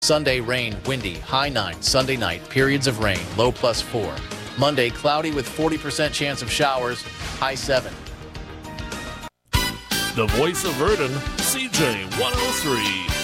Sunday, rain, windy, high 9. Sunday night, periods of rain, low +4. Monday, cloudy with 40% chance of showers, high 7. The voice of Verdon, CJ 103.